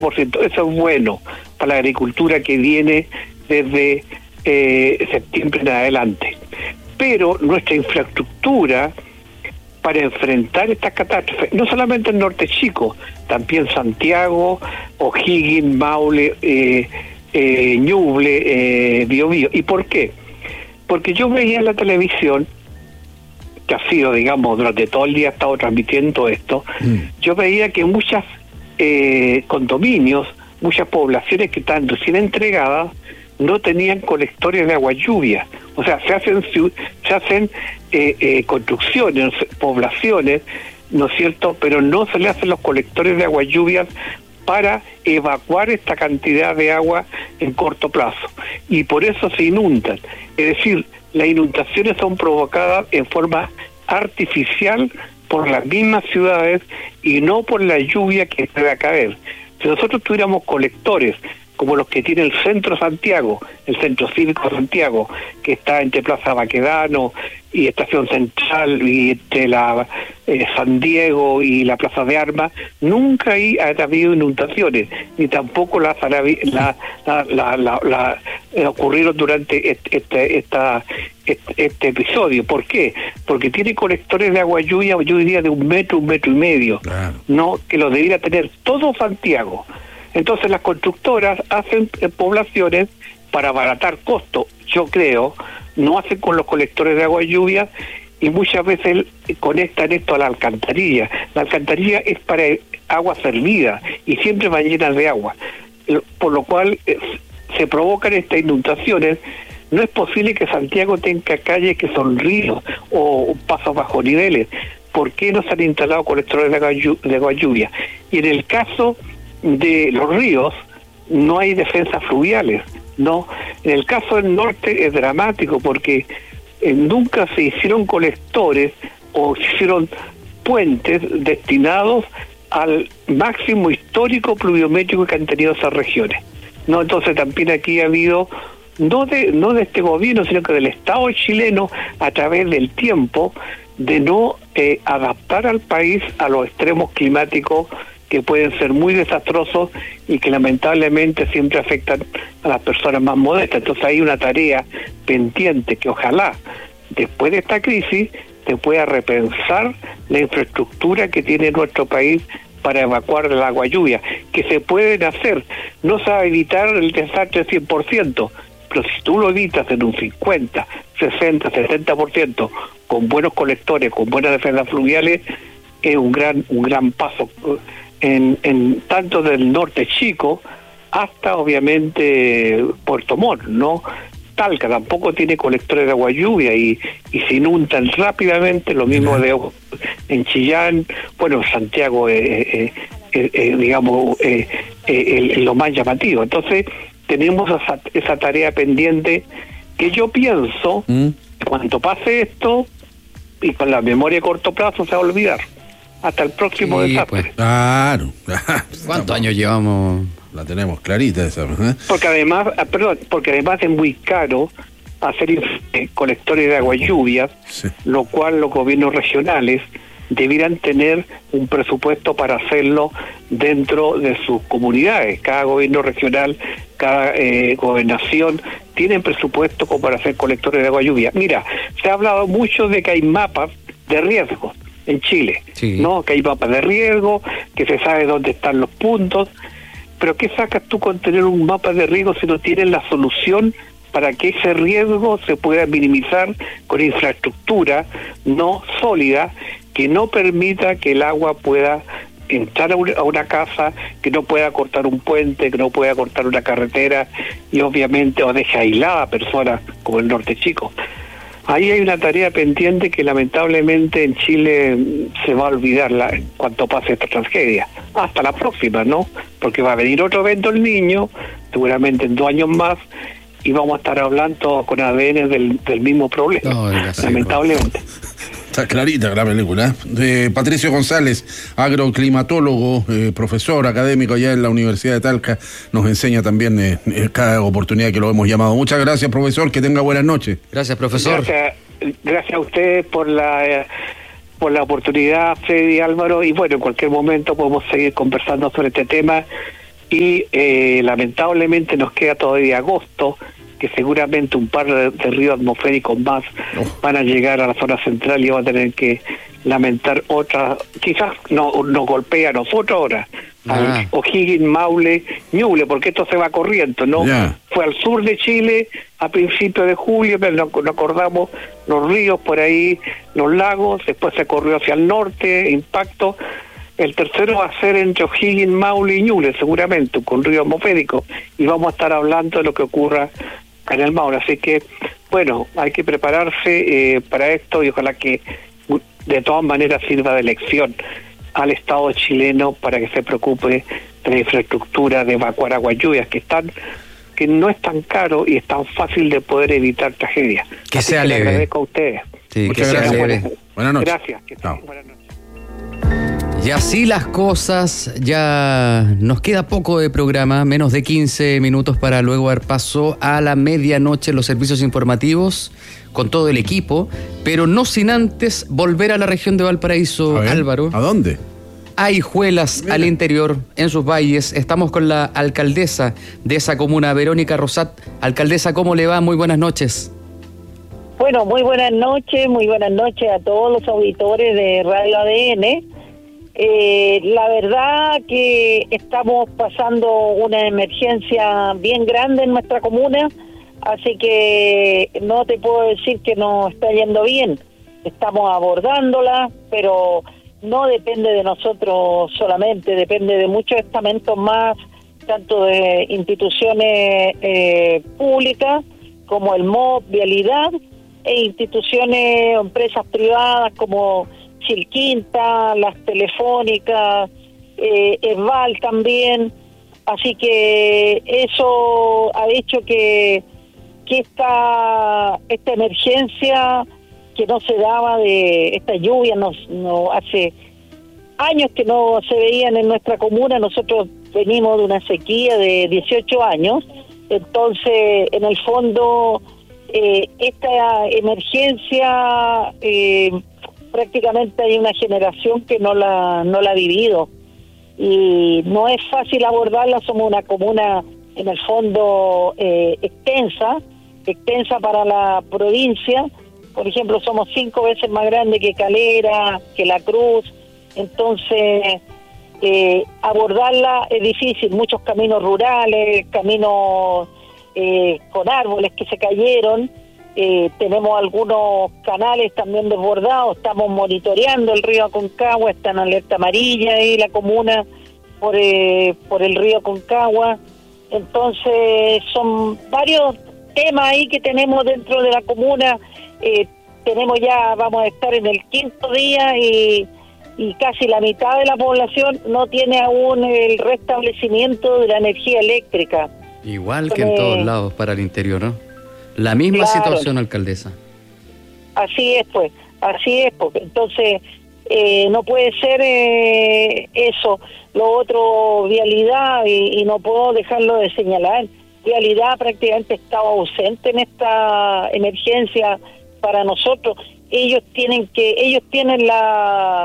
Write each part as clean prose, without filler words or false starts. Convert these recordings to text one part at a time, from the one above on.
Eso es bueno para la agricultura que viene desde septiembre en adelante. Pero nuestra infraestructura para enfrentar estas catástrofes, no solamente en Norte Chico, también Santiago, O'Higgins, Maule, Ñuble, Biobío. ¿Y por qué? Porque yo veía en la televisión, que ha sido, digamos, durante todo el día ha estado transmitiendo esto, yo veía que muchas condominios, muchas poblaciones que están recién entregadas, no tenían colectores de agua lluvia. O sea, se hacen construcciones, poblaciones, ¿no es cierto?, pero no se le hacen los colectores de agua lluvia para evacuar esta cantidad de agua en corto plazo. Y por eso se inundan. Es decir, las inundaciones son provocadas en forma artificial por las mismas ciudades y no por la lluvia que debe caer. Si nosotros tuviéramos colectores como los que tiene el Centro Santiago, el Centro Cívico Santiago, que está entre Plaza Baquedano y Estación Central, y entre la San Diego y la Plaza de Armas, nunca ha habido inundaciones, ni tampoco ocurrieron durante este episodio. ¿Por qué? Porque tiene colectores de agua lluvia, yo diría de 1 metro, 1,5 metros, claro, no que lo debiera tener todo Santiago. Entonces las constructoras hacen poblaciones para abaratar costos, yo creo, no hacen con los colectores de agua lluvia y muchas veces conectan esto a la alcantarilla. La alcantarilla es para agua servida y siempre va llena de agua, por lo cual se provocan estas inundaciones. No es posible que Santiago tenga calles que son ríos o pasos bajo niveles. ¿Por qué no se han instalado colectores de agua lluvia? Y en el caso de los ríos no hay defensas fluviales, ¿no? En el caso del norte es dramático porque nunca se hicieron colectores o se hicieron puentes destinados al máximo histórico pluviométrico que han tenido esas regiones, ¿no? Entonces también aquí ha habido no de este gobierno, sino que del Estado chileno a través del tiempo de no adaptar al país a los extremos climáticos que pueden ser muy desastrosos y que lamentablemente siempre afectan a las personas más modestas. Entonces hay una tarea pendiente que ojalá después de esta crisis se pueda repensar la infraestructura que tiene nuestro país para evacuar el agua lluvia, que se pueden hacer. No se va a evitar el desastre 100%, pero si tú lo evitas en un 50, 60, 70% con buenos colectores, con buenas defensas fluviales, es un gran paso en tanto del Norte Chico hasta obviamente Puerto Montt, ¿no? Talca tampoco tiene colectores de agua lluvia y se inundan rápidamente, lo mismo en Chillán, bueno, Santiago digamos lo más llamativo. Entonces tenemos esa tarea pendiente que yo pienso cuando pase esto y con la memoria a corto plazo se va a olvidar hasta el próximo desastre. Pues, claro. ¿Cuántos años llevamos? La tenemos clarita esa, ¿eh? Porque además es muy caro hacer colectores de agua lluvia, sí, lo cual los gobiernos regionales debieran tener un presupuesto para hacerlo dentro de sus comunidades. Cada gobierno regional, cada gobernación tienen presupuesto como para hacer colectores de agua lluvia. Mira, se ha hablado mucho de que hay mapas de riesgo en Chile, sí, ¿no? Que hay mapas de riesgo, que se sabe dónde están los puntos, pero ¿qué sacas tú con tener un mapa de riesgo si no tienes la solución para que ese riesgo se pueda minimizar con infraestructura no sólida que no permita que el agua pueda entrar a una casa, que no pueda cortar un puente, que no pueda cortar una carretera y obviamente o deje aislada a personas como el Norte Chico? Ahí hay una tarea pendiente que lamentablemente en Chile se va a olvidar cuando pase esta tragedia. Hasta la próxima, ¿no? Porque va a venir otro evento El Niño, seguramente en 2 años más, y vamos a estar hablando con ADN del mismo problema, lamentablemente. Está clarita la película. Patricio González, agroclimatólogo, profesor académico allá en la Universidad de Talca, nos enseña también cada oportunidad que lo hemos llamado. Muchas gracias, profesor, que tenga buenas noches. Gracias, profesor. Gracias a ustedes por la oportunidad, Freddy y Álvaro, y bueno, en cualquier momento podemos seguir conversando sobre este tema y lamentablemente nos queda todavía agosto, que seguramente un par de ríos atmosféricos más van a llegar a la zona central y vamos a tener que lamentar otra, quizás nos golpea a nosotros ahora, al O'Higgins, Maule, Ñuble, porque esto se va corriendo, ¿no? Fue al sur de Chile a principios de julio, pero no acordamos los ríos por ahí, los lagos, después se corrió hacia el norte, impacto. El tercero va a ser entre O'Higgins, Maule y Ñuble, seguramente, con río atmosférico, y vamos a estar hablando de lo que ocurra en el Maule. Así que, bueno, hay que prepararse para esto y ojalá que de todas maneras sirva de lección al Estado chileno para que se preocupe de la infraestructura de evacuar aguas lluvias que no es tan caro y es tan fácil de poder evitar tragedias. Que sea leve. Le agradezco a ustedes. Sí, que sea leve. Buenas noches. Gracias. Buenas noches. Y así las cosas, ya nos queda poco de programa, menos de 15 minutos para luego dar paso a la medianoche en los servicios informativos con todo el equipo, pero no sin antes volver a la región de Valparaíso, Álvaro. ¿A dónde? Hay hijuelas al interior, en sus valles. Estamos con la alcaldesa de esa comuna, Verónica Rosat. Alcaldesa, ¿cómo le va? Muy buenas noches. Bueno, muy buenas noches a todos los auditores de Radio ADN. La verdad que estamos pasando una emergencia bien grande en nuestra comuna, así que no te puedo decir que nos está yendo bien. Estamos abordándola, pero no depende de nosotros solamente, depende de muchos estamentos más, tanto de instituciones públicas como el MOB, Vialidad, e instituciones o empresas privadas como Chilquinta, las telefónicas, Esval también. Así que eso ha hecho que esta emergencia que no se daba, de esta lluvia, no hace años que no se veían en nuestra comuna. Nosotros venimos de una sequía de 18 años, entonces en el fondo esta emergencia prácticamente hay una generación que no la ha vivido y no es fácil abordarla. Somos una comuna en el fondo extensa para la provincia. Por ejemplo, somos 5 veces más grande que Calera, que La Cruz. Entonces abordarla es difícil. Muchos caminos rurales, caminos con árboles que se cayeron. Tenemos algunos canales también desbordados. Estamos monitoreando el río Aconcagua, está en alerta amarilla y la comuna por el río Aconcagua. Entonces son varios temas ahí que tenemos dentro de la comuna. Vamos a estar en el 5º día y casi la mitad de la población no tiene aún el restablecimiento de la energía eléctrica. Igual que en todos lados para el interior, ¿no? La misma situación, alcaldesa. Así es, porque entonces no puede ser eso. Lo otro, Vialidad, y no puedo dejarlo de señalar, Vialidad prácticamente estaba ausente en esta emergencia para nosotros. Ellos tienen la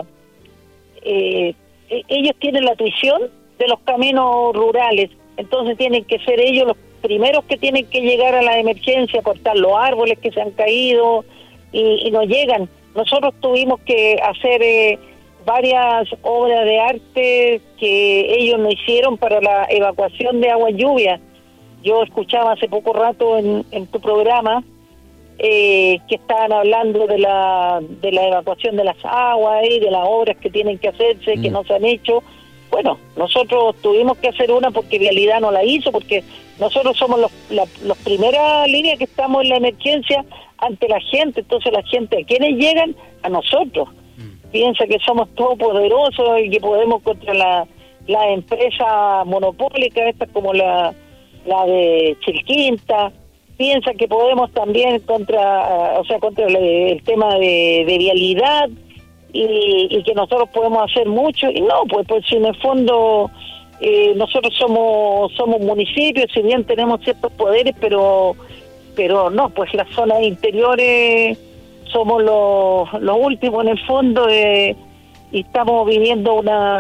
tuición de los caminos rurales, entonces tienen que ser ellos los primeros que tienen que llegar a la emergencia, cortar los árboles que se han caído y no llegan. Nosotros tuvimos que hacer varias obras de arte que ellos no hicieron para la evacuación de agua lluvia. Yo escuchaba hace poco rato en tu programa que estaban hablando de la evacuación de las aguas y de las obras que tienen que hacerse, que no se han hecho. Bueno, nosotros tuvimos que hacer una porque Vialidad no la hizo, porque nosotros somos los primera línea que estamos en la emergencia ante la gente. Entonces la gente, ¿a quiénes llegan? A nosotros. Piensa que somos todopoderosos y que podemos contra la empresa monopólica, estas como la de Chilquinta. Piensa que podemos también contra el tema de Vialidad y que nosotros podemos hacer mucho. Y no, pues si en el fondo nosotros somos municipios, si bien tenemos ciertos poderes, pero no, pues las zonas interiores somos los últimos en el fondo, y estamos viviendo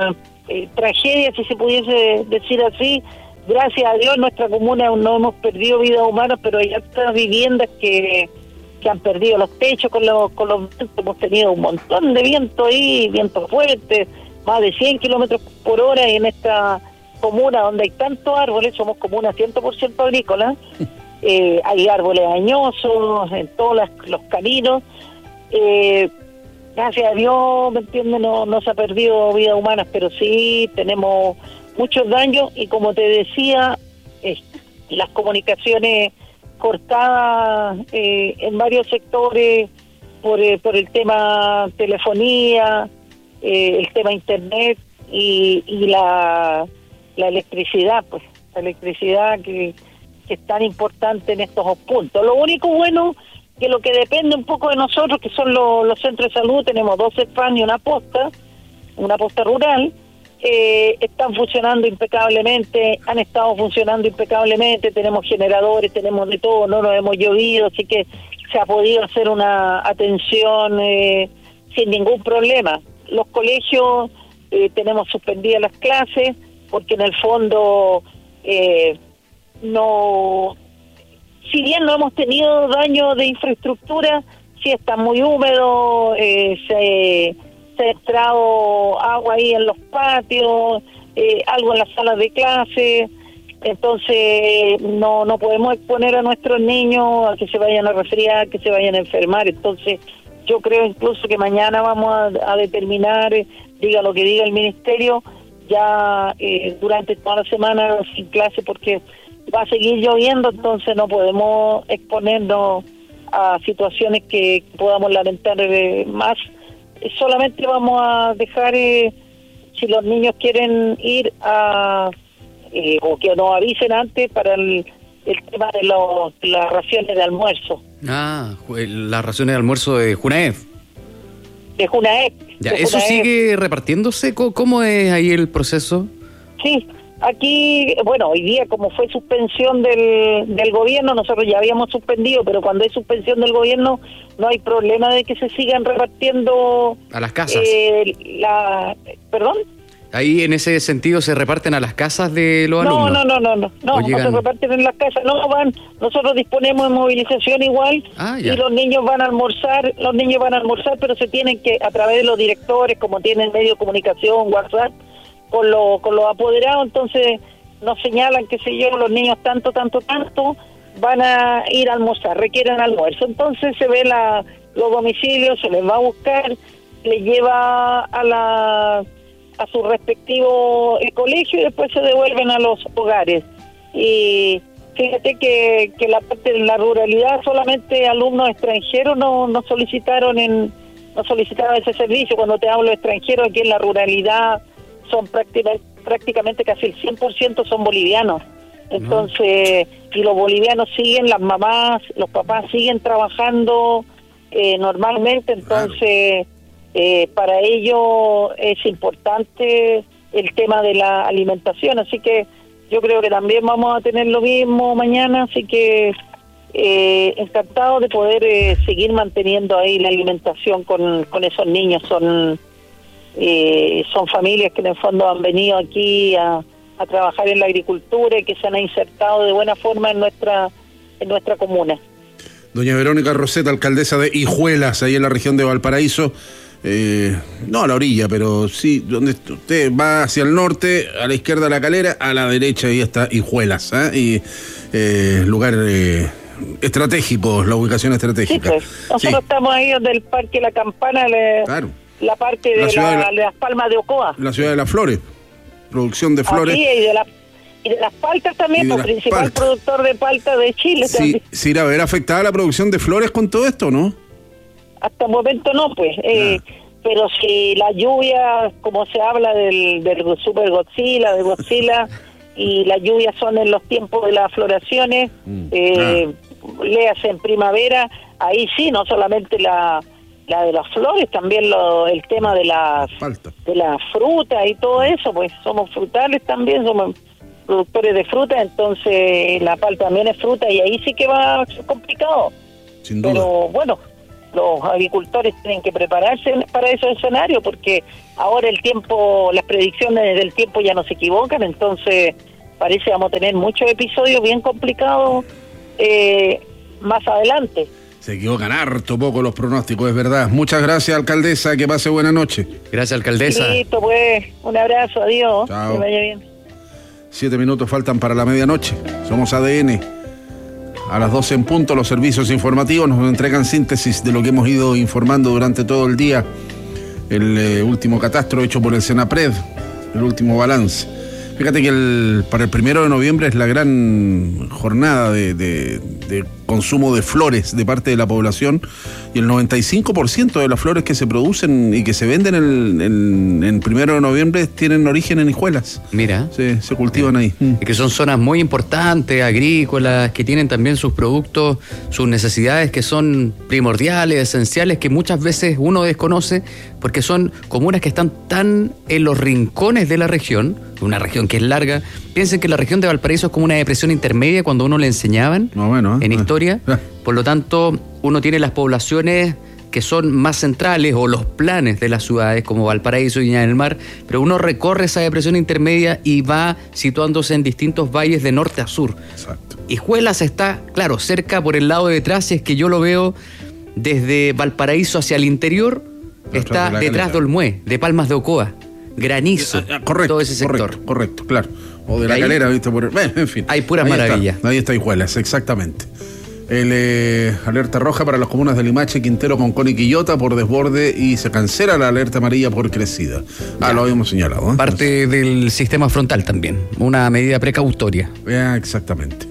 tragedia, si se pudiese decir así. Gracias a Dios, nuestra comuna no hemos perdido vidas humanas, pero hay otras viviendas que han perdido los techos con los vientos. Hemos tenido un montón de viento ahí, viento fuerte, más de 100 kilómetros por hora, y en esta comuna donde hay tantos árboles, somos comuna 100% agrícola, hay árboles añosos en todos los caminos. Gracias a Dios, ¿me entiendes? No se ha perdido vidas humanas, pero sí tenemos muchos daños, y como te decía, las comunicaciones cortadas en varios sectores por el tema telefonía, el tema internet y la electricidad, pues la electricidad que es tan importante en estos puntos. Lo único bueno, que lo que depende un poco de nosotros, que son los centros de salud, tenemos 2 CEFAM y una posta rural, están funcionando impecablemente, han estado funcionando impecablemente, tenemos generadores, tenemos de todo, no nos hemos llovido, así que se ha podido hacer una atención sin ningún problema. Los colegios tenemos suspendidas las clases, porque en el fondo si bien no hemos tenido daño de infraestructura, sí está muy húmedo, se ha entrado agua ahí en los patios, algo en las salas de clase. Entonces no podemos exponer a nuestros niños a que se vayan a resfriar, que se vayan a enfermar. Entonces yo creo incluso que mañana vamos a determinar, diga lo que diga el ministerio, ya durante toda la semana sin clase, porque va a seguir lloviendo, entonces no podemos exponernos a situaciones que podamos lamentar más. Solamente vamos a dejar, si los niños quieren ir o que nos avisen antes para el tema de las raciones de almuerzo. Las raciones de almuerzo de Junaef. De Junaef. Ya, ¿eso sigue repartiéndose? ¿Cómo es ahí el proceso? Sí, aquí, bueno, hoy día como fue suspensión del gobierno, nosotros ya habíamos suspendido, pero cuando hay suspensión del gobierno no hay problema de que se sigan repartiendo a las casas. ¿Perdón? Ahí en ese sentido se reparten a las casas de los alumnos. No se reparten en las casas, nosotros disponemos de movilización igual, y los niños van a almorzar, pero se tienen que, a través de los directores, como tienen medio de comunicación, WhatsApp, con los apoderados, entonces nos señalan, qué sé yo, los niños tanto, van a ir a almorzar, requieren almuerzo, entonces se ve los domicilios, se les va a buscar, les lleva a su respectivo colegio y después se devuelven a los hogares. Y fíjate que la parte de la ruralidad, solamente alumnos extranjeros no solicitaron ese servicio. Cuando te hablo de extranjeros, aquí en la ruralidad son prácticamente casi el 100% son bolivianos. Entonces, y los bolivianos siguen, las mamás, los papás siguen trabajando normalmente, entonces para ellos es importante el tema de la alimentación, así que yo creo que también vamos a tener lo mismo mañana, así que encantado de poder seguir manteniendo ahí la alimentación con esos niños. Son familias que en el fondo han venido aquí a trabajar en la agricultura y que se han insertado de buena forma en nuestra comuna. Doña Verónica Roseta, alcaldesa de Hijuelas, ahí en la región de Valparaíso. No a la orilla, pero sí, donde usted va hacia el norte, a la izquierda La Calera, a la derecha ahí está Hijuelas, y lugar estratégico, la ubicación estratégica. Sí, pues. Nosotros estamos ahí donde el Parque La Campana, claro, la parte de las Palmas de Ocoa. La ciudad de las flores, producción de flores. Aquí, y de las paltas también, el principal productor de palta de Chile. Sí, ¿se irá a ver afectada la producción de flores con todo esto, no? Hasta el momento no, pues. Pero si la lluvia, como se habla del Super Godzilla, de Godzilla, y las lluvias son en los tiempos de las floraciones, léase en primavera, ahí sí, no solamente la de las flores, también el tema de las frutas y todo eso, pues somos frutales también, somos productores de fruta, entonces la palta también es fruta y ahí sí que va a ser complicado. Sin duda. Pero bueno, los agricultores tienen que prepararse para esos escenarios, porque ahora el tiempo, las predicciones del tiempo ya no se equivocan, entonces parece que vamos a tener muchos episodios bien complicados más adelante. Se equivocan harto poco los pronósticos, es verdad. Muchas gracias, alcaldesa, que pase buena noche. Gracias, alcaldesa. Listo, pues, un abrazo, adiós. Chao. Que vaya bien. 7 minutos faltan para la medianoche. Somos ADN. A las 12 en punto, los servicios informativos nos entregan síntesis de lo que hemos ido informando durante todo el día. El último catastro hecho por el Senapred, el último balance. Fíjate que para el 1 de noviembre es la gran jornada de consumo de flores de parte de la población, y el 95% de las flores que se producen y que se venden en 1 de noviembre tienen origen en Hijuelas. Mira. Se cultivan ahí. Y que son zonas muy importantes, agrícolas, que tienen también sus productos, sus necesidades que son primordiales, esenciales, que muchas veces uno desconoce porque son comunas que están tan en los rincones de la región, una región que es larga. Piensen que la región de Valparaíso es como una depresión intermedia cuando uno le enseñaban en historia. Por lo tanto, uno tiene las poblaciones que son más centrales o los planes de las ciudades como Valparaíso y Viña del Mar, pero uno recorre esa depresión intermedia y va situándose en distintos valles de norte a sur. Exacto. Hijuelas está, claro, cerca por el lado de detrás, si es que yo lo veo desde Valparaíso hacia el interior, está detrás de Olmué, de Palmas de Ocoa, Granizo, correcto, todo ese sector. Correcto, claro. O de la Calera, ¿viste? En fin. Hay puras maravillas. Ahí está Hijuelas, exactamente. Alerta roja para las comunas de Limache, Quintero, Concón y Quillota por desborde, y se cancela la alerta amarilla por crecida. Lo habíamos señalado. Parte del sistema frontal también, una medida precautoria. Exactamente.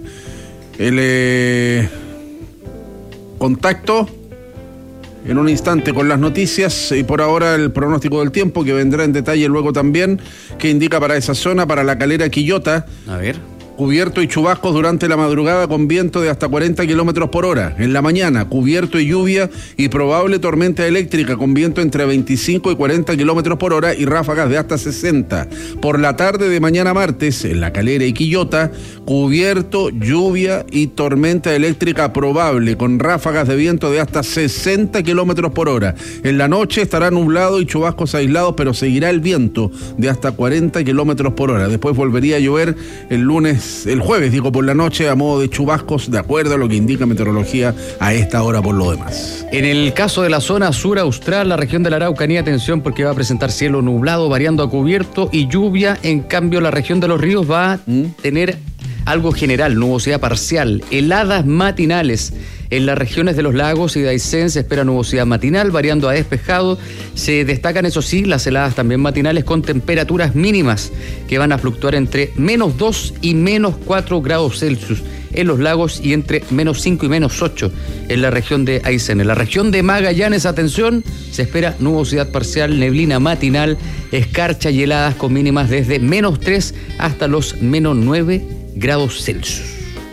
Contacto en un instante con las noticias, y por ahora el pronóstico del tiempo, que vendrá en detalle luego también, que indica para esa zona, para la Calera Quillota. A ver. Cubierto y chubascos durante la madrugada con viento de hasta 40 kilómetros por hora. En la mañana, cubierto y lluvia y probable tormenta eléctrica con viento entre 25 y 40 kilómetros por hora y ráfagas de hasta 60. Por la tarde de mañana martes, en la Calera y Quillota, cubierto, lluvia y tormenta eléctrica probable con ráfagas de viento de hasta 60 kilómetros por hora. En la noche estará nublado y chubascos aislados, pero seguirá el viento de hasta 40 kilómetros por hora. Después volvería a llover el jueves, por la noche, a modo de chubascos, de acuerdo a lo que indica meteorología a esta hora por lo demás. En el caso de la zona sur austral, la región de la Araucanía, atención porque va a presentar cielo nublado, variando a cubierto y lluvia. En cambio, la región de los ríos va a tener algo general, nubosidad parcial, heladas matinales. En las regiones de los lagos y de Aysén se espera nubosidad matinal, variando a despejado. Se destacan, eso sí, las heladas también matinales con temperaturas mínimas que van a fluctuar entre -2 y -4 grados Celsius en los lagos y entre -5 y -8 en la región de Aysén. En la región de Magallanes, atención, se espera nubosidad parcial, neblina matinal, escarcha y heladas con mínimas desde -3 hasta los -9 grados Celsius.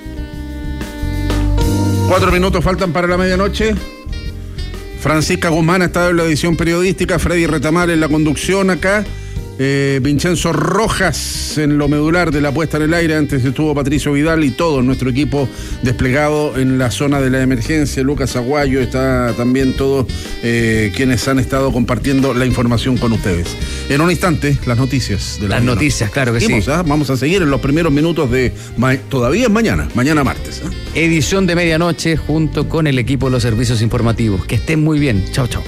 4 minutos faltan para la medianoche. Francisca Guzmán está en la edición periodística, Freddy Retamar en la conducción acá, Vincenzo Rojas en lo medular de la puesta en el aire. Antes estuvo Patricio Vidal y todo nuestro equipo desplegado en la zona de la emergencia. Lucas Aguayo, está también todos quienes han estado compartiendo la información con ustedes. En un instante, las noticias de la Las noticias, claro que sí. Vamos a seguir en los primeros minutos de todavía es mañana martes. Edición de medianoche junto con el equipo de los servicios informativos. Que estén muy bien. Chao, chao.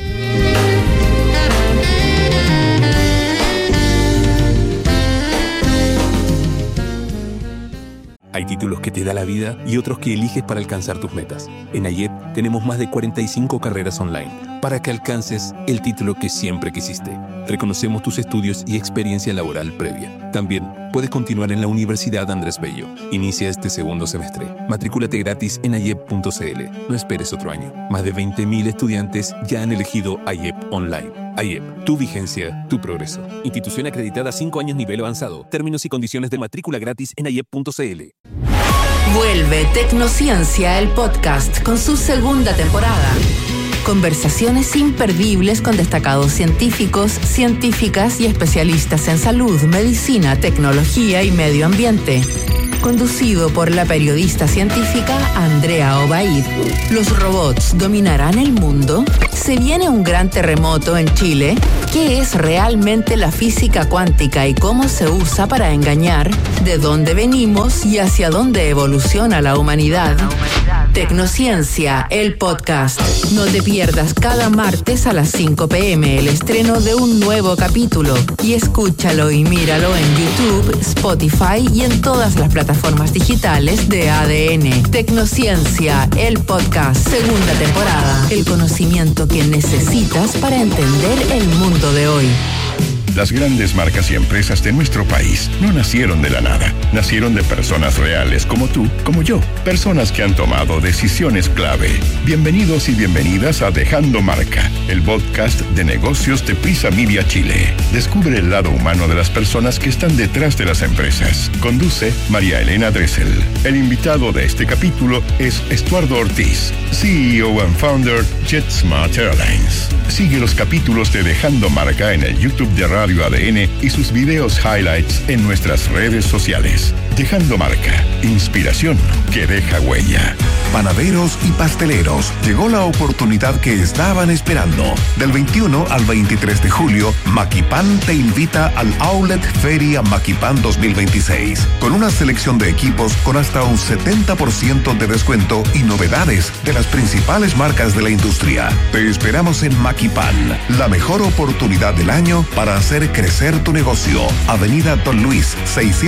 Hay títulos que te da la vida y otros que eliges para alcanzar tus metas. En AYEP tenemos más de 45 carreras online para que alcances el título que siempre quisiste. Reconocemos tus estudios y experiencia laboral previa. También puedes continuar en la Universidad Andrés Bello. Inicia este segundo semestre. Matrículate gratis en ayep.cl. No esperes otro año. Más de 20.000 estudiantes ya han elegido AYEP Online. AYEP, tu vigencia, tu progreso. Institución acreditada 5 años nivel avanzado. Términos y condiciones de matrícula gratis en ayep.cl. Vuelve Tecnociencia, el podcast, con su segunda temporada. Conversaciones imperdibles con destacados científicos, científicas y especialistas en salud, medicina, tecnología y medio ambiente. conducido por la periodista científica Andrea Obaid. ¿Los robots dominarán el mundo? ¿Se viene un gran terremoto en Chile? ¿Qué es realmente la física cuántica y cómo se usa para engañar? ¿De dónde venimos y hacia dónde evoluciona la humanidad? Tecnociencia, el podcast. No te pierdas cada martes a las 5 p.m. el estreno de un nuevo capítulo y escúchalo y míralo en YouTube, Spotify y en todas las plataformas digitales de ADN. Tecnociencia, el podcast, segunda temporada. El conocimiento que necesitas para entender el mundo de hoy. Las grandes marcas y empresas de nuestro país no nacieron de la nada. Nacieron de personas reales como tú, como yo. Personas que han tomado decisiones clave. Bienvenidos y bienvenidas a Dejando Marca, el podcast de negocios de Prisa Media Chile. Descubre el lado humano de las personas que están detrás de las empresas. Conduce María Elena Dressel. El invitado de este capítulo es Estuardo Ortiz, CEO and founder JetSmart Airlines. Sigue los capítulos de Dejando Marca en el YouTube de Radio ADN y sus videos highlights en nuestras redes sociales. Dejando Marca, inspiración que deja huella. Panaderos y pasteleros, llegó la oportunidad que estaban esperando. Del 21 al 23 de julio, Maquipan te invita al Outlet Feria Maquipan 2026, con una selección de equipos con hasta un 70% de descuento y novedades de las principales marcas de la industria. Te esperamos en Maquipan, la mejor oportunidad del año para hacer crecer tu negocio. Avenida Don Luis,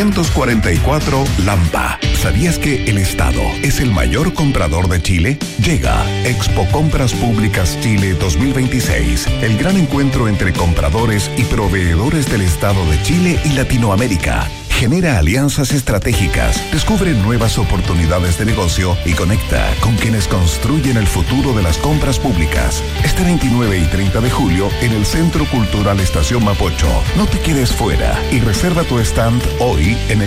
644 Lampa. ¿Sabías que el Estado es el mayor comprador de Chile? Llega Expo Compras Públicas Chile 2026, el gran encuentro entre compradores y proveedores del Estado de Chile y Latinoamérica. Genera alianzas estratégicas, descubre nuevas oportunidades de negocio y conecta con quienes construyen el futuro de las compras públicas. Este 29 y 30 de julio en el Centro Cultural Estación Mapocho. No te quedes fuera y reserva tu stand hoy en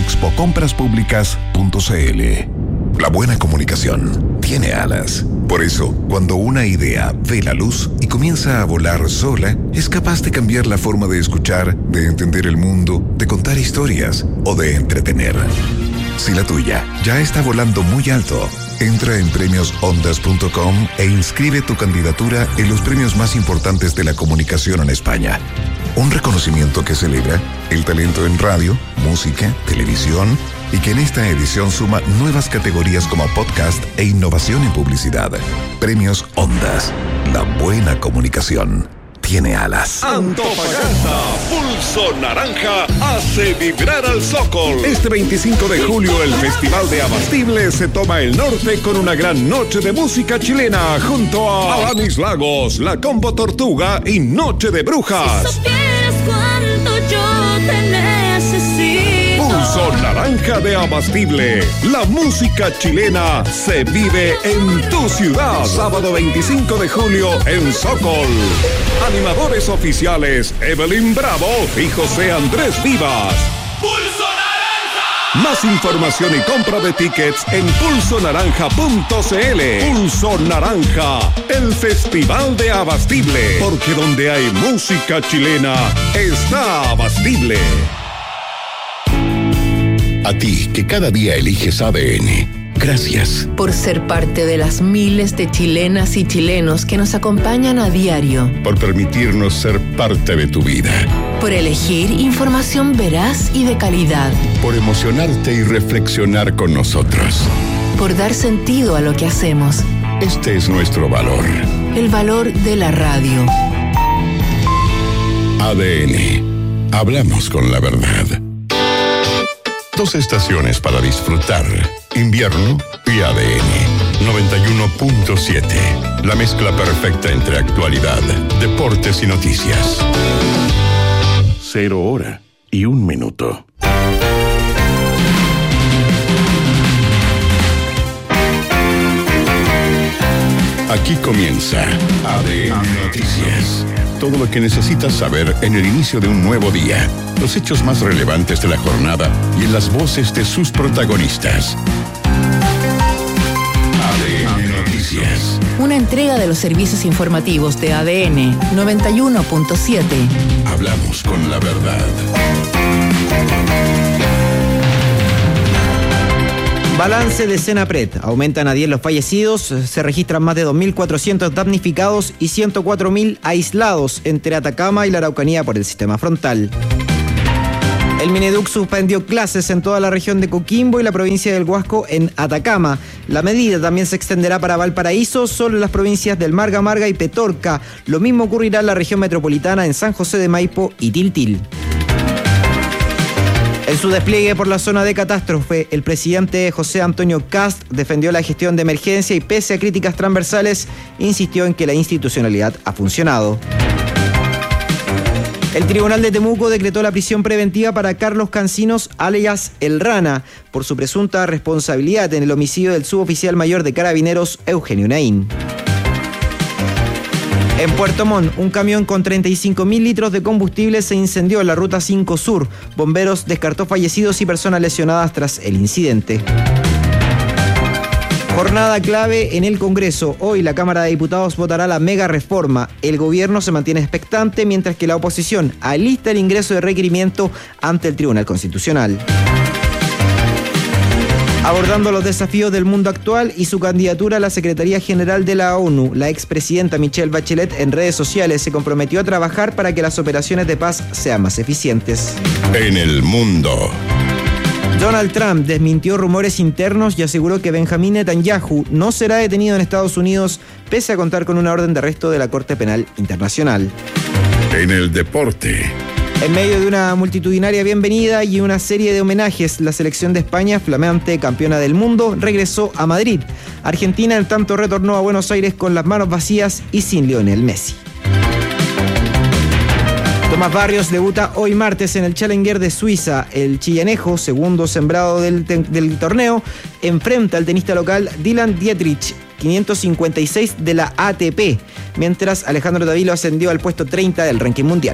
expocompraspublicas.cl. La buena comunicación tiene alas. Por eso, cuando una idea ve la luz y comienza a volar sola, es capaz de cambiar la forma de escuchar, de entender el mundo, de contar historias o de entretener. Si la tuya ya está volando muy alto, entra en premiosondas.com e inscribe tu candidatura en los premios más importantes de la comunicación en España. Un reconocimiento que celebra el talento en radio, música, televisión y que en esta edición suma nuevas categorías como podcast e innovación en publicidad. Premios Ondas. La buena comunicación tiene alas. Antofagasta, Pulso Naranja hace vibrar al Zócol. Este 25 de julio el Festival de Abastible se toma el norte con una gran noche de música chilena junto a Alanis Lagos, La Combo Tortuga y Noche de Brujas. Si supieras cuánto yo te necesito. Pulso Naranja de Abastible. La música chilena se vive en tu ciudad. Sábado 25 de julio en Zócol. Animadores oficiales Evelyn Bravo y José Andrés Vivas. ¡Pulso Naranja! Más información y compra de tickets en pulsonaranja.cl. Pulso Naranja, el Festival de Abastible. Porque donde hay música chilena, está Abastible. A ti, que cada día eliges ADN, gracias. Por ser parte de las miles de chilenas y chilenos que nos acompañan a diario. Por permitirnos ser parte de tu vida. Por elegir información veraz y de calidad. Por emocionarte y reflexionar con nosotros. Por dar sentido a lo que hacemos. Este es nuestro valor. El valor de la radio. ADN. Hablamos con la verdad. Dos estaciones para disfrutar. Invierno y ADN. 91.7. La mezcla perfecta entre actualidad, deportes y noticias. 0 hora y 1 minuto. Aquí comienza ADN Noticias. Todo lo que necesitas saber en el inicio de un nuevo día. Los hechos más relevantes de la jornada y en las voces de sus protagonistas. ADN Noticias. Una entrega de los servicios informativos de ADN 91.7. Hablamos con la verdad. Balance de Senapred. Aumentan a 10 los fallecidos, se registran más de 2.400 damnificados y 104.000 aislados entre Atacama y la Araucanía por el sistema frontal. El Mineduc suspendió clases en toda la región de Coquimbo y la provincia del Huasco en Atacama. La medida también se extenderá para Valparaíso, solo en las provincias del Marga y Petorca. Lo mismo ocurrirá en la región metropolitana en San José de Maipo y Tiltil. En su despliegue por la zona de catástrofe, el presidente José Antonio Kast defendió la gestión de emergencia y, pese a críticas transversales, insistió en que la institucionalidad ha funcionado. El Tribunal de Temuco decretó la prisión preventiva para Carlos Cancinos, alias El Rana, por su presunta responsabilidad en el homicidio del suboficial mayor de Carabineros, Eugenio Naín. En Puerto Montt, un camión con 35.000 litros de combustible se incendió en la Ruta 5 Sur. Bomberos descartó fallecidos y personas lesionadas tras el incidente. Jornada clave en el Congreso. Hoy la Cámara de Diputados votará la mega reforma. El gobierno se mantiene expectante mientras que la oposición alista el ingreso de requerimiento ante el Tribunal Constitucional. Abordando los desafíos del mundo actual y su candidatura a la Secretaría General de la ONU, la expresidenta Michelle Bachelet en redes sociales se comprometió a trabajar para que las operaciones de paz sean más eficientes. En el mundo. Donald Trump desmintió rumores internos y aseguró que Benjamín Netanyahu no será detenido en Estados Unidos pese a contar con una orden de arresto de la Corte Penal Internacional. En el deporte. En medio de una multitudinaria bienvenida y una serie de homenajes, la selección de España, flamante campeona del mundo, regresó a Madrid. Argentina, en tanto, retornó a Buenos Aires con las manos vacías y sin Lionel Messi. Tomás Barrios debuta hoy martes en el Challenger de Suiza. El chillanejo, segundo sembrado del torneo, enfrenta al tenista local Dylan Dietrich, 556 de la ATP, mientras Alejandro Davilo ascendió al puesto 30 del ranking mundial.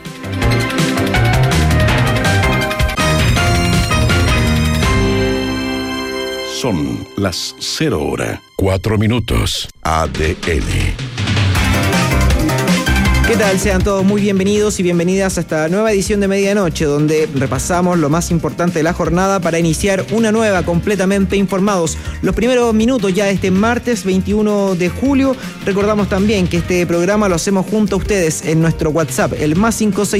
Son las 0:04. ADN. ¿Qué tal? Sean todos muy bienvenidos y bienvenidas a esta nueva edición de Medianoche, donde repasamos lo más importante de la jornada para iniciar una nueva, completamente informados. Los primeros minutos ya de este martes 21 de julio. Recordamos también que este programa lo hacemos junto a ustedes en nuestro WhatsApp, el más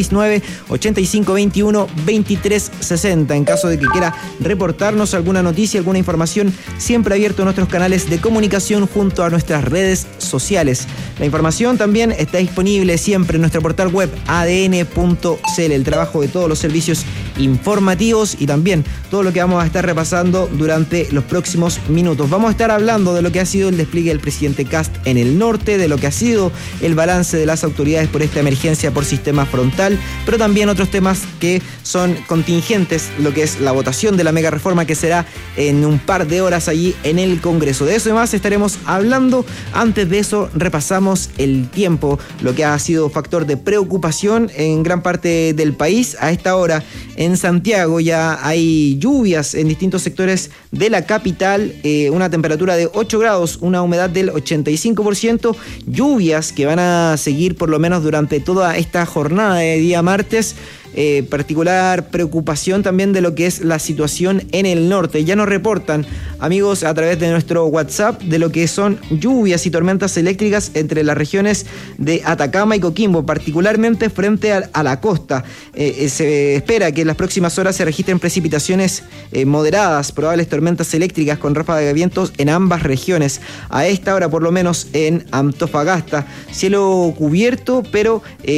569-8521-2360. En caso de que quiera reportarnos alguna noticia, alguna información, siempre abierto a nuestros canales de comunicación junto a nuestras redes sociales. La información también está disponible siempre en nuestro portal web adn.cl, el trabajo de todos los servicios informativos y también todo lo que vamos a estar repasando durante los próximos minutos. Vamos a estar hablando de lo que ha sido el despliegue del presidente Kast en el norte, de lo que ha sido el balance de las autoridades por esta emergencia por sistema frontal, pero también otros temas que son contingentes, lo que es la votación de la mega reforma que será en un par de horas allí en el Congreso. De eso y más estaremos hablando. Antes de eso repasamos el tiempo, lo que ha sido factor de preocupación en gran parte del país. A esta hora en Santiago ya hay lluvias en distintos sectores de la capital, una temperatura de 8 grados, una humedad del 85%, lluvias que van a seguir por lo menos durante toda esta jornada de día martes. Particular preocupación también de lo que es la situación en el norte. Ya nos reportan, amigos, a través de nuestro WhatsApp de lo que son lluvias y tormentas eléctricas entre las regiones de Atacama y Coquimbo, particularmente frente a la costa. Se espera que en las próximas horas se registren precipitaciones moderadas, probables tormentas eléctricas con ráfagas de vientos en ambas regiones. A esta hora, por lo menos en Antofagasta, cielo cubierto, pero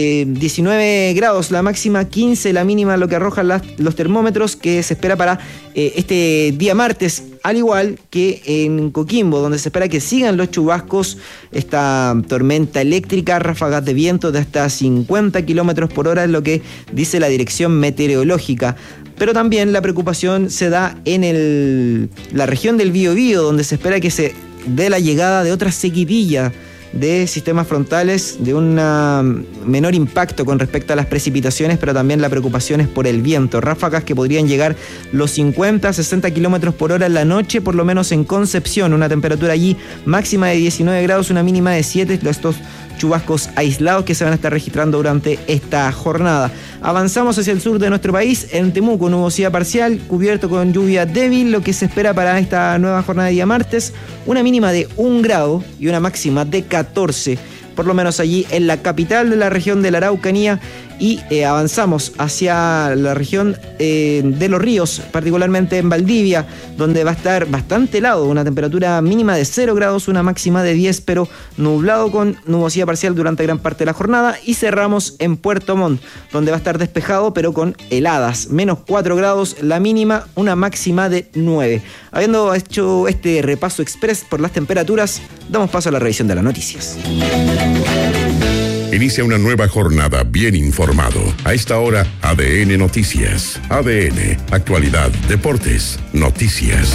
19 grados la máxima, 15 la mínima, lo que arrojan los termómetros, que se espera para este día martes, al igual que en Coquimbo, donde se espera que sigan los chubascos, esta tormenta eléctrica, ráfagas de viento de hasta 50 kilómetros por hora, es lo que dice la dirección meteorológica. Pero también la preocupación se da en la región del Biobío, donde se espera que se dé la llegada de otra sequidilla de sistemas frontales, de un menor impacto con respecto a las precipitaciones, pero también la preocupación es por el viento. Ráfagas que podrían llegar los 50, 60 kilómetros por hora en la noche, por lo menos en Concepción. Una temperatura allí máxima de 19 grados, una mínima de 7. Estos chubascos aislados que se van a estar registrando durante esta jornada. Avanzamos hacia el sur de nuestro país. En Temuco, nubosidad parcial, cubierto con lluvia débil. Lo que se espera para esta nueva jornada de día martes, una mínima de 1 grado y una máxima de 14, por lo menos allí en la capital de la región de la Araucanía. Y avanzamos hacia la región de Los Ríos, particularmente en Valdivia, donde va a estar bastante helado, una temperatura mínima de 0 grados, una máxima de 10, pero nublado con nubosidad parcial durante gran parte de la jornada. Y cerramos en Puerto Montt, donde va a estar despejado, pero con heladas, menos 4 grados la mínima, una máxima de 9. Habiendo hecho este repaso express por las temperaturas, damos paso a la revisión de las noticias. Inicia una nueva jornada bien informado. A esta hora, ADN Noticias. ADN, actualidad, deportes, noticias.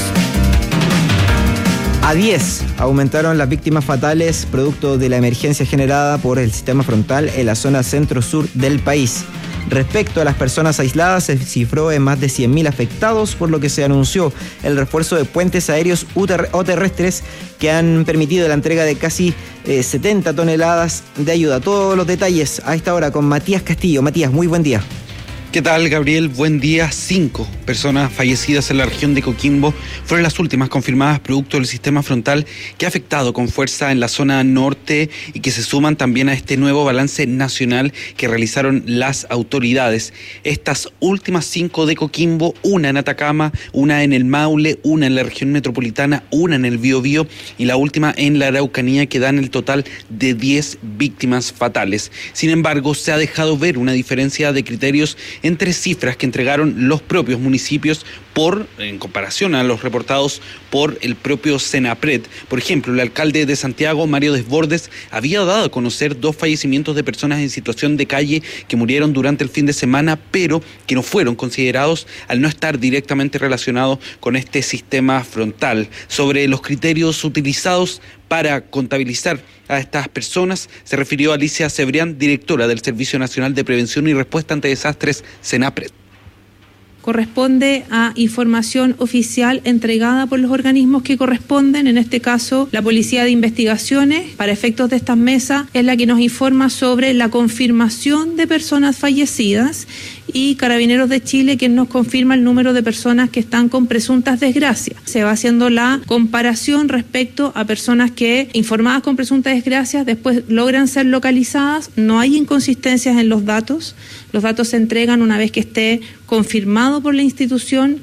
A 10 aumentaron las víctimas fatales producto de la emergencia generada por el sistema frontal en la zona centro-sur del país. Respecto a las personas aisladas, se cifró en más de 100.000 afectados, por lo que se anunció el refuerzo de puentes aéreos o terrestres que han permitido la entrega de casi 70 toneladas de ayuda. Todos los detalles a esta hora con Matías Castillo. Matías, muy buen día. ¿Qué tal, Gabriel? Buen día. 5 personas fallecidas en la región de Coquimbo fueron las últimas confirmadas producto del sistema frontal que ha afectado con fuerza en la zona norte y que se suman también a este nuevo balance nacional que realizaron las autoridades. Estas últimas 5 de Coquimbo, una en Atacama, una en el Maule, una en la región metropolitana, una en el Biobío y la última en la Araucanía, que dan el total de 10 víctimas fatales. Sin embargo, se ha dejado ver una diferencia de criterios entre cifras que entregaron los propios municipios en comparación a los reportados por el propio Senapred. Por ejemplo, el alcalde de Santiago, Mario Desbordes, había dado a conocer 2 fallecimientos de personas en situación de calle que murieron durante el fin de semana, pero que no fueron considerados al no estar directamente relacionados con este sistema frontal. Sobre los criterios utilizados para contabilizar a estas personas, se refirió Alicia Cebrián, directora del Servicio Nacional de Prevención y Respuesta ante Desastres, Senapred. Corresponde a información oficial entregada por los organismos que corresponden, en este caso la Policía de Investigaciones, para efectos de estas mesas, es la que nos informa sobre la confirmación de personas fallecidas, y Carabineros de Chile, quien nos confirma el número de personas que están con presuntas desgracias. Se va haciendo la comparación respecto a personas que, informadas con presuntas desgracias, después logran ser localizadas. No hay inconsistencias en los datos se entregan una vez que esté confirmado por la institución.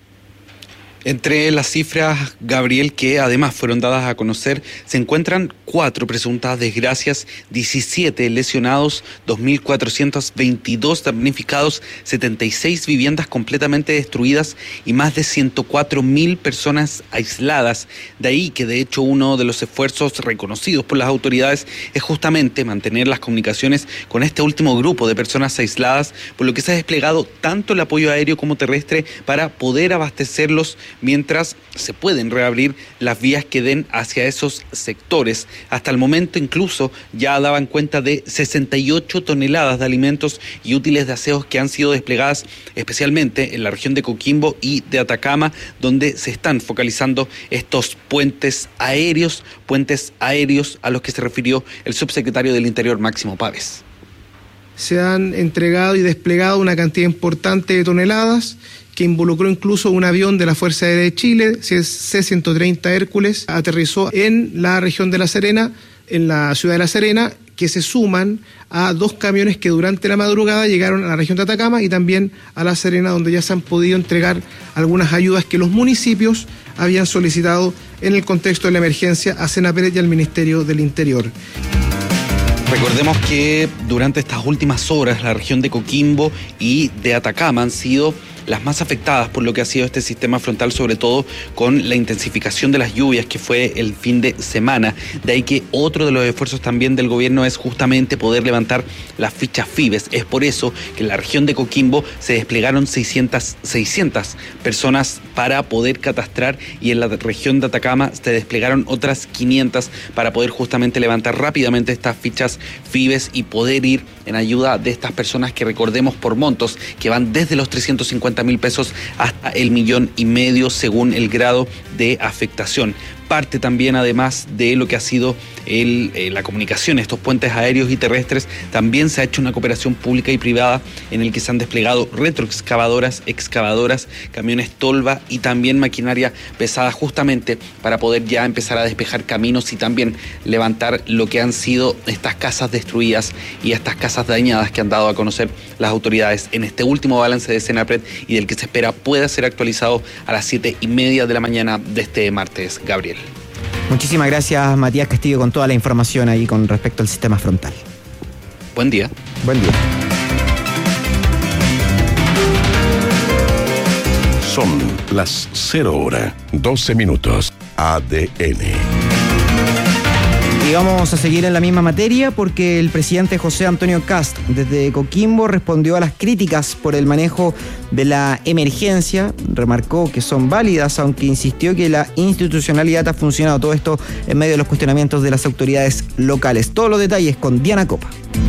Entre las cifras, Gabriel, que además fueron dadas a conocer, se encuentran 4 presuntas desgracias, 17 lesionados, 2.422 damnificados, 76 viviendas completamente destruidas y más de 104.000 personas aisladas. De ahí que, de hecho, uno de los esfuerzos reconocidos por las autoridades es justamente mantener las comunicaciones con este último grupo de personas aisladas, por lo que se ha desplegado tanto el apoyo aéreo como terrestre para poder abastecerlos mientras se pueden reabrir las vías que den hacia esos sectores. Hasta el momento incluso ya daban cuenta de 68 toneladas de alimentos y útiles de aseo que han sido desplegadas especialmente en la región de Coquimbo y de Atacama, donde se están focalizando estos puentes aéreos a los que se refirió el subsecretario del Interior, Máximo Pávez. Se han entregado y desplegado una cantidad importante de toneladas que involucró incluso un avión de la Fuerza Aérea de Chile, C-130 Hércules, aterrizó en la región de La Serena, en la ciudad de La Serena, que se suman a 2 camiones que durante la madrugada llegaron a la región de Atacama y también a La Serena, donde ya se han podido entregar algunas ayudas que los municipios habían solicitado en el contexto de la emergencia a Senapred y al Ministerio del Interior. Recordemos que durante estas últimas horas la región de Coquimbo y de Atacama han sido las más afectadas por lo que ha sido este sistema frontal, sobre todo con la intensificación de las lluvias que fue el fin de semana. De ahí que otro de los esfuerzos también del gobierno es justamente poder levantar las fichas FIBES. Es por eso que en la región de Coquimbo se desplegaron 600 personas para poder catastrar, y en la región de Atacama se desplegaron otras 500 para poder justamente levantar rápidamente estas fichas FIBES y poder ir en ayuda de estas personas que, recordemos, por montos que van desde los 350.000 pesos hasta el 1,5 millones según el grado de afectación. parte también, además de lo que ha sido la comunicación, estos puentes aéreos y terrestres, también se ha hecho una cooperación pública y privada en el que se han desplegado retroexcavadoras, excavadoras, camiones tolva y también maquinaria pesada, justamente para poder ya empezar a despejar caminos y también levantar lo que han sido estas casas destruidas y estas casas dañadas que han dado a conocer las autoridades en este último balance de Senapred y del que se espera pueda ser actualizado a las 7:30 de la mañana de este martes. Gabriel. Muchísimas gracias, Matías Castillo, con toda la información ahí con respecto al sistema frontal. Buen día. Buen día. Son las 0:12. ADN. Y vamos a seguir en la misma materia porque el presidente José Antonio Kast desde Coquimbo respondió a las críticas por el manejo de la emergencia, remarcó que son válidas, aunque insistió que la institucionalidad ha funcionado, todo esto en medio de los cuestionamientos de las autoridades locales. Todos los detalles con Diana Copa.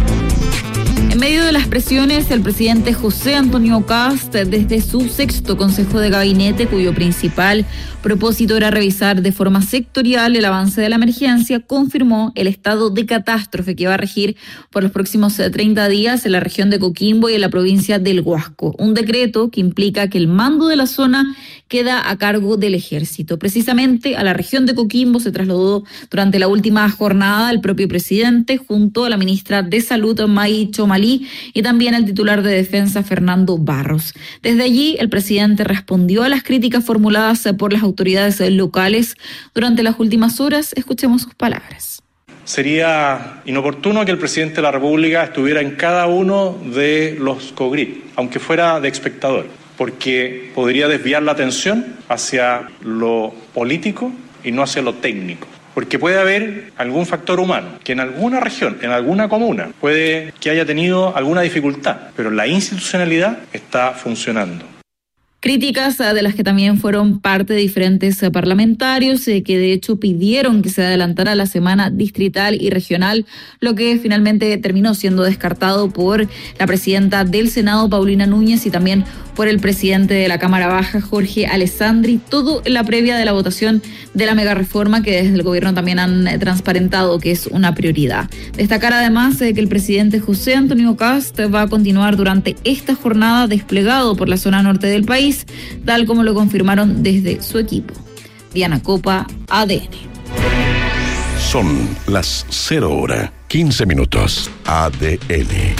En medio de las presiones, el presidente José Antonio Kast, desde su 6º Consejo de Gabinete, cuyo principal propósito era revisar de forma sectorial el avance de la emergencia, confirmó el estado de catástrofe que va a regir por los próximos 30 días en la región de Coquimbo y en la provincia del Huasco. Un decreto que implica que el mando de la zona queda a cargo del Ejército. Precisamente a la región de Coquimbo se trasladó durante la última jornada el propio presidente junto a la ministra de Salud, May Chomalí, y también el titular de Defensa, Fernando Barros. Desde allí, el presidente respondió a las críticas formuladas por las autoridades locales durante las últimas horas. Escuchemos sus palabras. Sería inoportuno que el presidente de la República estuviera en cada uno de los COGRIP, aunque fuera de espectador, porque podría desviar la atención hacia lo político y no hacia lo técnico. Porque puede haber algún factor humano que en alguna región, en alguna comuna, puede que haya tenido alguna dificultad, pero la institucionalidad está funcionando. Críticas de las que también fueron parte de diferentes parlamentarios que de hecho pidieron que se adelantara la semana distrital y regional, lo que finalmente terminó siendo descartado por la presidenta del Senado, Paulina Núñez, y también por el presidente de la Cámara Baja, Jorge Alessandri, todo en la previa de la votación de la megareforma que desde el gobierno también han transparentado que es una prioridad. Destacar además que el presidente José Antonio Kast va a continuar durante esta jornada desplegado por la zona norte del país, tal como lo confirmaron desde su equipo. Diana Copa, ADN. Son las 0:15. ADN.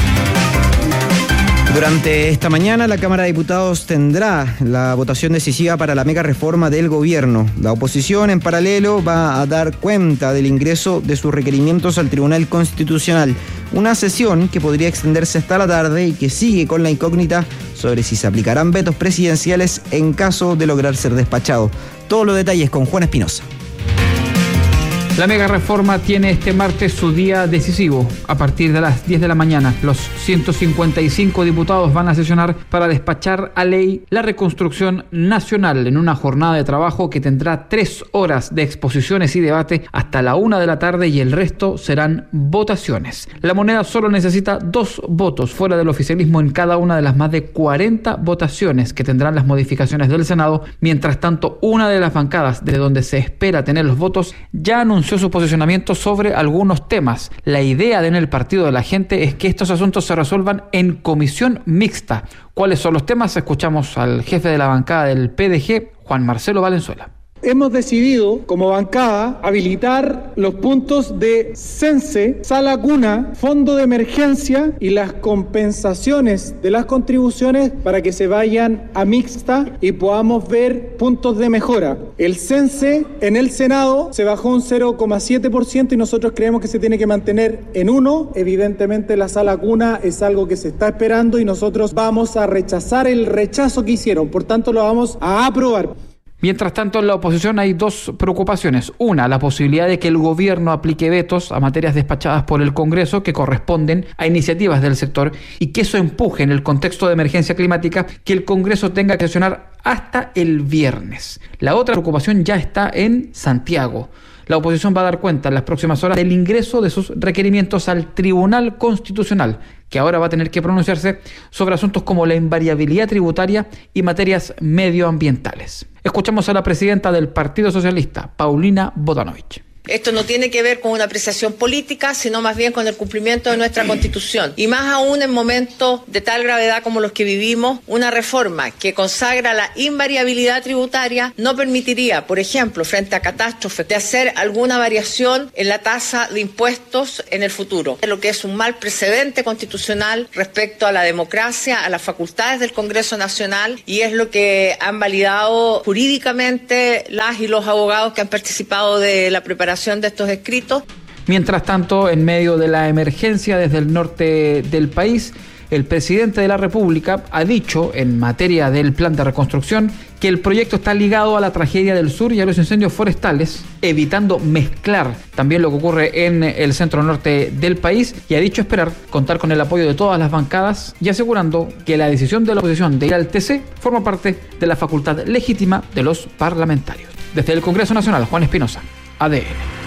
Durante esta mañana, la Cámara de Diputados tendrá la votación decisiva para la mega reforma del gobierno. La oposición, en paralelo, va a dar cuenta del ingreso de sus requerimientos al Tribunal Constitucional. Una sesión que podría extenderse hasta la tarde y que sigue con la incógnita sobre si se aplicarán vetos presidenciales en caso de lograr ser despachado. Todos los detalles con Juan Espinosa. La mega reforma tiene este martes su día decisivo. A partir de las 10 de la mañana, los 155 diputados van a sesionar para despachar a ley la reconstrucción nacional en una jornada de trabajo que tendrá 3 horas de exposiciones y debate hasta la 1 de la tarde y el resto serán votaciones. La moneda solo necesita 2 votos fuera del oficialismo en cada una de las más de 40 votaciones que tendrán las modificaciones del Senado. Mientras tanto, una de las bancadas de donde se espera tener los votos ya anunció su posicionamiento sobre algunos temas. La idea en el Partido de la Gente es que estos asuntos se resuelvan en comisión mixta. ¿Cuáles son los temas? Escuchamos al jefe de la bancada del PDG, Juan Marcelo Valenzuela. Hemos decidido, como bancada, habilitar los puntos de CENSE, Sala Cuna, Fondo de Emergencia y las compensaciones de las contribuciones para que se vayan a mixta y podamos ver puntos de mejora. El CENSE en el Senado se bajó un 0,7% y nosotros creemos que se tiene que mantener en 1%. Evidentemente la Sala Cuna es algo que se está esperando y nosotros vamos a rechazar el rechazo que hicieron, por tanto lo vamos a aprobar. Mientras tanto, en la oposición hay 2 preocupaciones. Una, la posibilidad de que el gobierno aplique vetos a materias despachadas por el Congreso que corresponden a iniciativas del sector y que eso empuje en el contexto de emergencia climática que el Congreso tenga que sesionar hasta el viernes. La otra preocupación ya está en Santiago. La oposición va a dar cuenta en las próximas horas del ingreso de sus requerimientos al Tribunal Constitucional. que ahora va a tener que pronunciarse sobre asuntos como la invariabilidad tributaria y materias medioambientales. Escuchamos a la presidenta del Partido Socialista, Paulina Bodanovich. Esto no tiene que ver con una apreciación política, sino más bien con el cumplimiento de nuestra Constitución. Y más aún en momentos de tal gravedad como los que vivimos, una reforma que consagra la invariabilidad tributaria no permitiría, por ejemplo, frente a catástrofes, de hacer alguna variación en la tasa de impuestos en el futuro. Lo que es un mal precedente constitucional respecto a la democracia, a las facultades del Congreso Nacional, y es lo que han validado jurídicamente las y los abogados que han participado de la preparación de estos escritos. Mientras tanto, en medio de la emergencia desde el norte del país, el presidente de la República ha dicho, en materia del plan de reconstrucción, que el proyecto está ligado a la tragedia del sur y a los incendios forestales, evitando mezclar también lo que ocurre en el centro norte del país, y ha dicho esperar contar con el apoyo de todas las bancadas y asegurando que la decisión de la oposición de ir al TC forma parte de la facultad legítima de los parlamentarios. Desde el Congreso Nacional, Juan Espinosa, ADN.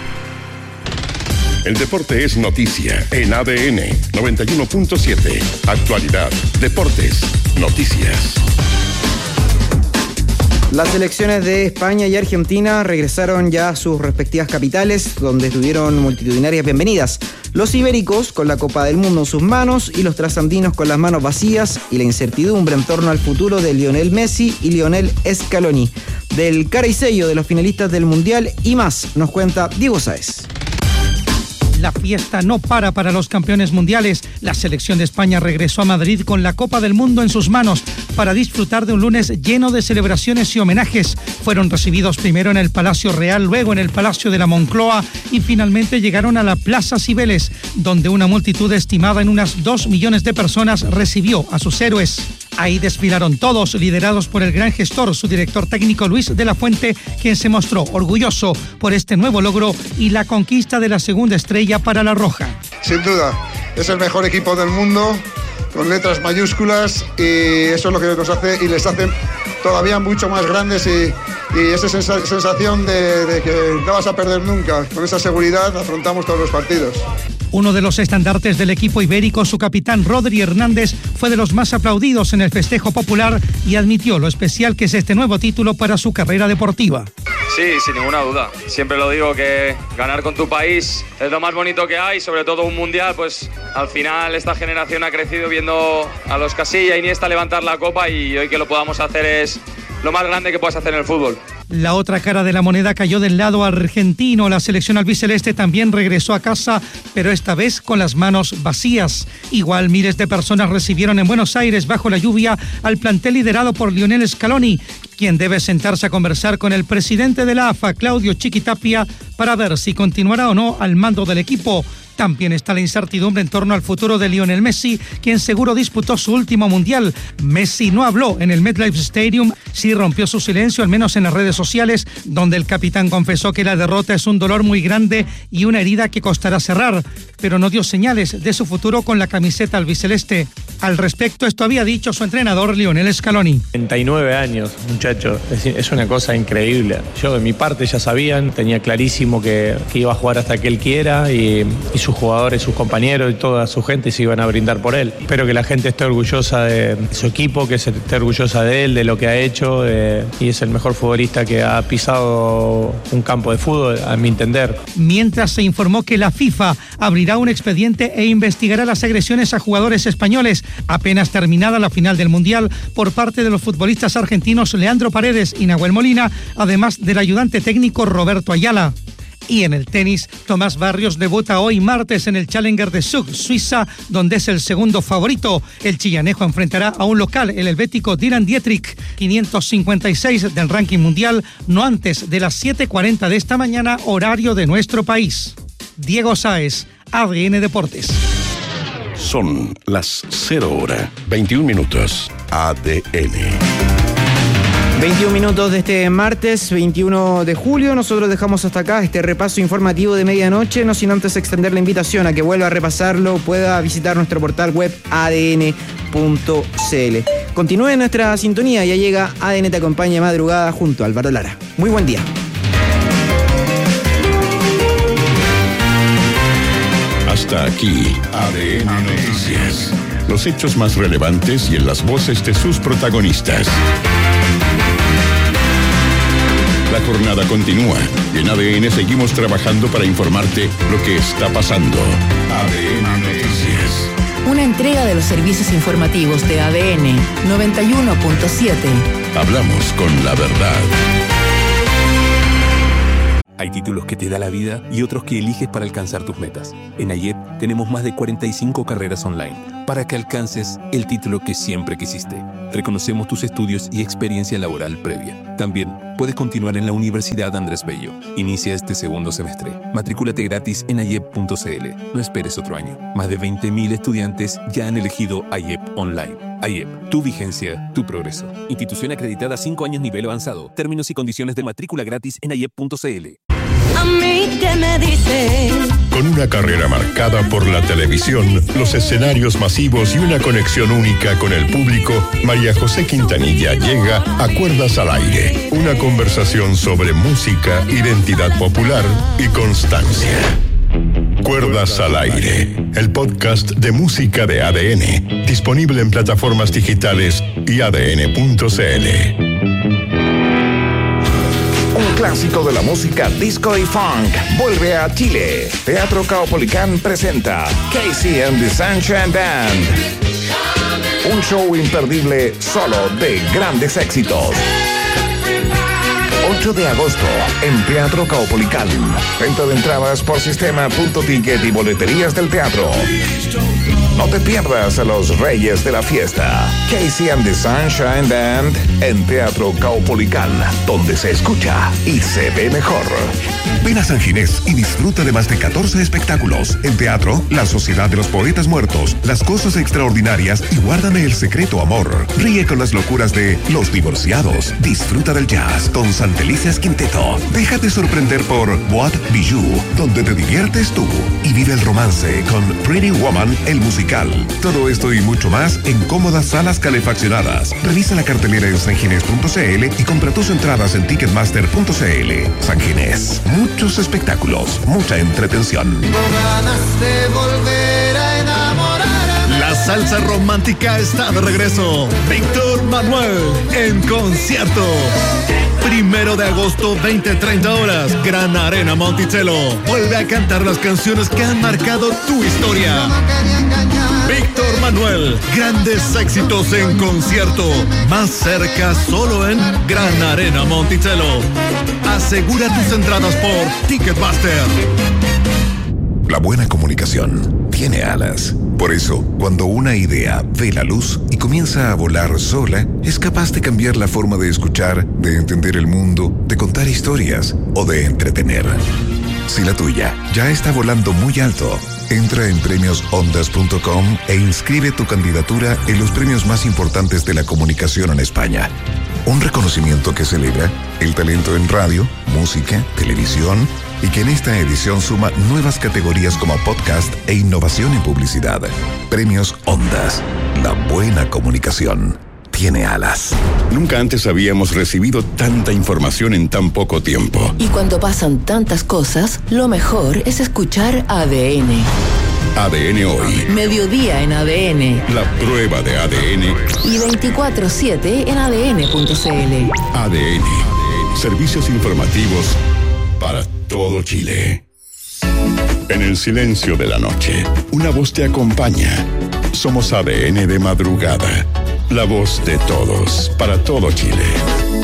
El deporte es noticia en ADN 91.7. Actualidad, deportes, noticias. Las selecciones de España y Argentina regresaron ya a sus respectivas capitales, donde tuvieron multitudinarias bienvenidas. Los ibéricos con la Copa del Mundo en sus manos y los trasandinos con las manos vacías y la incertidumbre en torno al futuro de Lionel Messi y Lionel Scaloni. Del cara y sello de los finalistas del Mundial y más, nos cuenta Diego Sáez. La fiesta no para los campeones mundiales. La selección de España regresó a Madrid con la Copa del Mundo en sus manos para disfrutar de un lunes lleno de celebraciones y homenajes. Fueron recibidos primero en el Palacio Real, luego en el Palacio de la Moncloa y finalmente llegaron a la Plaza Cibeles, donde una multitud estimada en unas 2 millones de personas recibió a sus héroes. Ahí desfilaron todos, liderados por el gran gestor, su director técnico Luis de la Fuente, quien se mostró orgulloso por este nuevo logro y la conquista de la segunda estrella para la Roja. Sin duda, es el mejor equipo del mundo, con letras mayúsculas, y eso es lo que nos hace y les hace todavía mucho más grandes y esa sensación de que no vas a perder nunca. Con esa seguridad afrontamos todos los partidos. Uno de los estandartes del equipo ibérico, su capitán Rodri Hernández, fue de los más aplaudidos en el festejo popular y admitió lo especial que es este nuevo título para su carrera deportiva. Sí, sin ninguna duda. Siempre lo digo que ganar con tu país es lo más bonito que hay, sobre todo un mundial, pues al final esta generación ha crecido viendo a los Casilla y Iniesta levantar la copa y hoy que lo podamos hacer es lo más grande que puedas hacer en el fútbol. La otra cara de la moneda cayó del lado argentino. La selección albiceleste también regresó a casa, pero esta vez con las manos vacías. Igual miles de personas recibieron en Buenos Aires bajo la lluvia al plantel liderado por Lionel Scaloni, quien debe sentarse a conversar con el presidente de la AFA, Claudio Chiquitapia, para ver si continuará o no al mando del equipo. También está la incertidumbre en torno al futuro de Lionel Messi, quien seguro disputó su último mundial. Messi no habló en el MetLife Stadium, sí rompió su silencio, al menos en las redes sociales, donde el capitán confesó que la derrota es un dolor muy grande y una herida que costará cerrar, pero no dio señales de su futuro con la camiseta albiceleste. Al respecto, esto había dicho su entrenador Lionel Scaloni. 39 años, muchacho, es una cosa increíble. Yo de mi parte ya sabían, tenía clarísimo que iba a jugar hasta que él quiera y sus jugadores, sus compañeros y toda su gente se iban a brindar por él. Espero que la gente esté orgullosa de su equipo, que esté orgullosa de él, de lo que ha hecho y es el mejor futbolista que ha pisado un campo de fútbol, a mi entender. Mientras se informó que la FIFA abrirá un expediente e investigará las agresiones a jugadores españoles apenas terminada la final del Mundial por parte de los futbolistas argentinos Leandro Paredes y Nahuel Molina, además del ayudante técnico Roberto Ayala. Y en el tenis, Tomás Barrios debuta hoy martes en el Challenger de Zug, Suiza, donde es el segundo favorito. El chillanejo enfrentará a un local, el helvético Dylan Dietrich, 556 del ranking mundial, no antes de las 7:40 de esta mañana, horario de nuestro país. Diego Sáez, ADN Deportes. Son las 0:21. ADN. 21 minutos de este martes 21 de julio. Nosotros dejamos hasta acá este repaso informativo de medianoche, no sin antes extender la invitación a que vuelva a repasarlo, pueda visitar nuestro portal web adn.cl. Continúe en nuestra sintonía, ya llega ADN Te Acompaña madrugada junto a Álvaro Lara. Muy buen día. Hasta aquí, ADN Noticias. Los hechos más relevantes y en las voces de sus protagonistas. La jornada continúa y en ADN seguimos trabajando para informarte lo que está pasando. ADN Noticias. Una entrega de los servicios informativos de ADN 91.7. Hablamos con la verdad. Hay títulos que te da la vida y otros que eliges para alcanzar tus metas. En AYEP tenemos más de 45 carreras online para que alcances el título que siempre quisiste. Reconocemos tus estudios y experiencia laboral previa. También puedes continuar en la Universidad Andrés Bello. Inicia este segundo semestre. Matrículate gratis en ayep.cl. No esperes otro año. Más de 20.000 estudiantes ya han elegido AYEP Online. AYEP, tu vigencia, tu progreso. Institución acreditada 5 años nivel avanzado. Términos y condiciones de matrícula gratis en ayep.cl. A mí que me dices. Con una carrera marcada por la televisión, los escenarios masivos y una conexión única con el público, María José Quintanilla llega a Cuerdas al Aire. Una conversación sobre música, identidad popular y constancia. Cuerdas al Aire, el podcast de música de ADN, disponible en plataformas digitales y adn.cl. Un clásico de la música disco y funk vuelve a Chile. Teatro Caupolicán presenta Casey and the Sunshine Band. Un show imperdible solo de grandes éxitos. 8 de agosto en Teatro Caupolicán. Venta de entradas por sistema.ticket y boleterías del teatro. No te pierdas a los reyes de la fiesta. Casey and the Sunshine Band en Teatro Caupolicán, donde se escucha y se ve mejor. Ven a San Ginés y disfruta de más de 14 espectáculos. En teatro, La Sociedad de los Poetas Muertos, Las Cosas Extraordinarias y Guárdame el Secreto Amor. Ríe con las locuras de Los Divorciados. Disfruta del jazz con Santelicias Quinteto. Déjate sorprender por What Bijou, donde te diviertes tú. Y vive el romance con Pretty Woman, el musical. Todo esto y mucho más en cómodas salas calefaccionadas. Revisa la cartelera en sanginés.cl y compra tus entradas en ticketmaster.cl. San Ginés. Muchos espectáculos, mucha entretención. La salsa romántica está de regreso. Víctor Manuel en concierto. 1 de agosto, 20-30 horas, Gran Arena Monticello. Vuelve a cantar las canciones que han marcado tu historia. Víctor Manuel, grandes éxitos en concierto. Más cerca solo en Gran Arena Monticello. Asegura tus entradas por Ticketmaster. La buena comunicación tiene alas. Por eso, cuando una idea ve la luz y comienza a volar sola, es capaz de cambiar la forma de escuchar, de entender el mundo, de contar historias o de entretener. Si la tuya ya está volando muy alto, entra en premiosondas.com e inscribe tu candidatura en los premios más importantes de la comunicación en España. Un reconocimiento que celebra el talento en radio, música, televisión y que en esta edición suma nuevas categorías como podcast e innovación en publicidad. Premios Ondas. La buena comunicación tiene alas. Nunca antes habíamos recibido tanta información en tan poco tiempo. Y cuando pasan tantas cosas, lo mejor es escuchar ADN. ADN Hoy. Mediodía en ADN. La prueba de ADN. Y 24/7 en ADN.cl. ADN. Servicios informativos para todo Chile. En el silencio de la noche, una voz te acompaña. Somos ADN de madrugada. La voz de todos, para todo Chile.